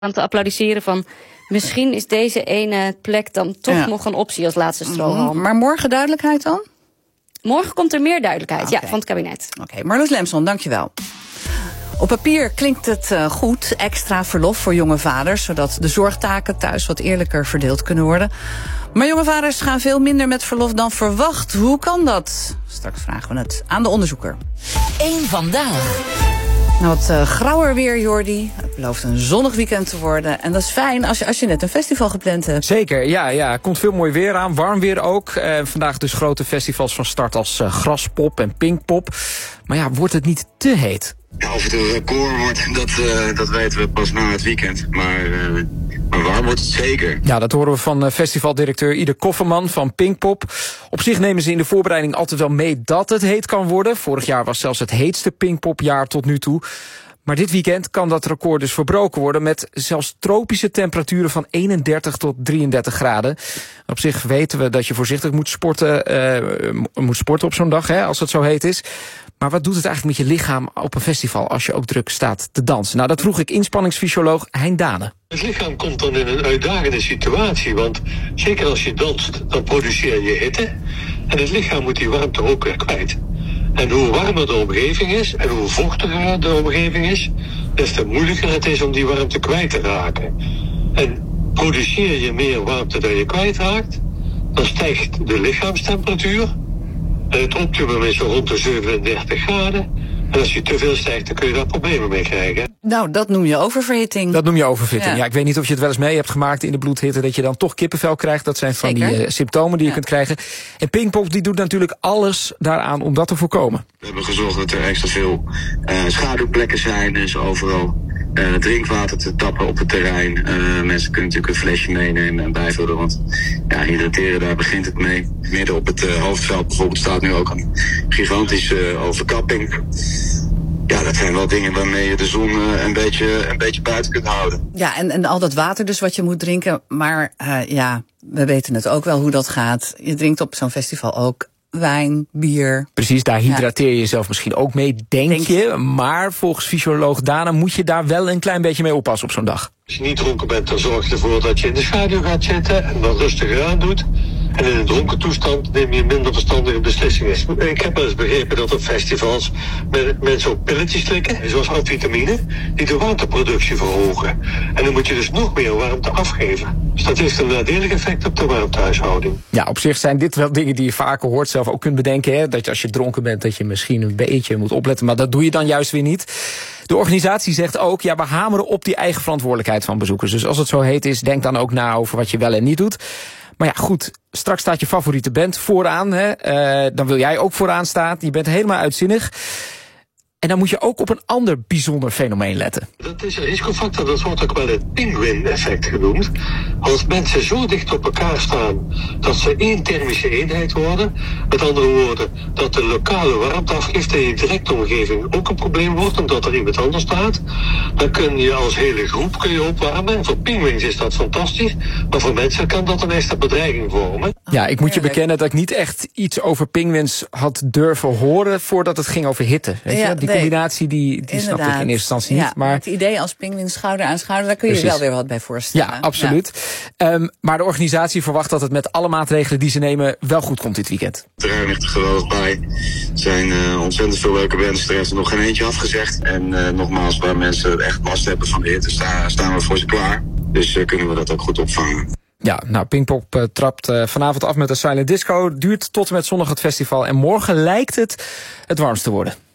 aan te applaudisseren van misschien is deze ene plek dan toch nog een optie als laatste strohalm. Maar morgen duidelijkheid dan? Morgen komt er meer duidelijkheid, van het kabinet. Oké, Marloes Lemson, dankjewel. Op papier klinkt het goed, extra verlof voor jonge vaders, zodat de zorgtaken thuis wat eerlijker verdeeld kunnen worden. Maar jonge vaders gaan veel minder met verlof dan verwacht. Hoe kan dat? Straks vragen we het aan de onderzoeker. Eén vandaag. Nou, wat grauwer weer, Jordi. Het belooft een zonnig weekend te worden. En dat is fijn als je net een festival gepland hebt. Zeker, ja. Komt veel mooi weer aan. Warm weer ook. Vandaag dus grote festivals van start als Graspop en Pinkpop. Maar ja, wordt het niet te heet? Ja, of het een record wordt, dat weten we pas na het weekend. Maar warm wordt het zeker. Ja, dat horen we van festivaldirecteur Ieder Kofferman van Pinkpop. Op zich nemen ze in de voorbereiding altijd wel mee dat het heet kan worden. Vorig jaar was zelfs het heetste Pinkpopjaar tot nu toe. Maar dit weekend kan dat record dus verbroken worden met zelfs tropische temperaturen van 31 tot 33 graden. Op zich weten we dat je voorzichtig moet sporten op zo'n dag, als het zo heet is. Maar wat doet het eigenlijk met je lichaam op een festival als je ook druk staat te dansen? Nou, dat vroeg ik inspanningsfysioloog Hein Dane. Het lichaam komt dan in een uitdagende situatie, want zeker als je danst, dan produceer je hitte. En het lichaam moet die warmte ook weer kwijt. En hoe warmer de omgeving is en hoe vochtiger de omgeving is, des te moeilijker het is om die warmte kwijt te raken. En produceer je meer warmte dan je kwijtraakt, dan stijgt de lichaamstemperatuur. En het optimum is zo rond de 37 graden. En als je te veel stijgt, dan kun je daar problemen mee krijgen. Nou, dat noem je oververhitting. Dat noem je oververhitting. Ja, ik weet niet of je het wel eens mee hebt gemaakt in de bloedhitte, dat je dan toch kippenvel krijgt. Dat zijn van die symptomen die je kunt krijgen. En Pinkpop die doet natuurlijk alles daaraan om dat te voorkomen. We hebben gezorgd dat er extra veel schaduwplekken zijn. Dus overal drinkwater te tappen op het terrein. Mensen kunnen natuurlijk een flesje meenemen en bijvullen. Want hydrateren, daar begint het mee. Midden op het hoofdveld bijvoorbeeld staat nu ook een gigantische overkapping. Ja, dat zijn wel dingen waarmee je de zon een beetje buiten kunt houden. Ja, en al dat water dus wat je moet drinken. Maar we weten het ook wel hoe dat gaat. Je drinkt op zo'n festival ook wijn, bier. Precies, daar hydrateer je jezelf misschien ook mee, denk je. Maar volgens fysioloog Dana moet je daar wel een klein beetje mee oppassen op zo'n dag. Als je niet dronken bent, dan zorg je ervoor dat je in de schaduw gaat zitten en wat rustiger aan doet. En in een dronken toestand neem je minder verstandige beslissingen. Ik heb wel eens begrepen dat op festivals mensen ook pilletjes slikken, zoals amfetamine, die de warmteproductie verhogen. En dan moet je dus nog meer warmte afgeven. Dus dat heeft een nadelig effect op de warmtehuishouding. Ja, op zich zijn dit wel dingen die je vaker hoort, zelf ook kunt bedenken. Hè? Dat als je dronken bent, dat je misschien een beetje moet opletten. Maar dat doe je dan juist weer niet. De organisatie zegt ook, we hameren op die eigen verantwoordelijkheid van bezoekers. Dus als het zo heet is, denk dan ook na over wat je wel en niet doet. Maar ja, goed, straks staat je favoriete band vooraan. Hè? Dan wil jij ook vooraan staan. Je bent helemaal uitzinnig. En dan moet je ook op een ander bijzonder fenomeen letten. Dat is een risicofactor, dat wordt ook wel het penguin-effect genoemd. Als mensen zo dicht op elkaar staan dat ze één thermische eenheid worden, met andere woorden, dat de lokale warmteafgifte in je directe omgeving ook een probleem wordt, omdat er iemand anders staat, dan kun je als hele groep opwarmen. En voor penguins is dat fantastisch, maar voor mensen kan dat een extra bedreiging vormen. Ja, ik moet je bekennen dat ik niet echt iets over penguins had durven horen voordat het ging over hitte. Weet je? Die combinatie die snapte ik in eerste instantie niet. Maar het idee als pinguïns schouder aan schouder, daar kun je wel weer wat bij voorstellen. Ja, absoluut. Ja. Maar de organisatie verwacht dat het met alle maatregelen die ze nemen wel goed komt dit weekend. Het terrein ligt er geweldig bij. Er zijn ontzettend veel leuke bands. Er is er nog geen eentje afgezegd. En nogmaals, waar mensen echt last hebben van de hitte, staan we voor ze klaar. Dus kunnen we dat ook goed opvangen. Ja, nou, Pinkpop trapt vanavond af met een silent disco. Duurt tot en met zondag het festival. En morgen lijkt het warmst te worden.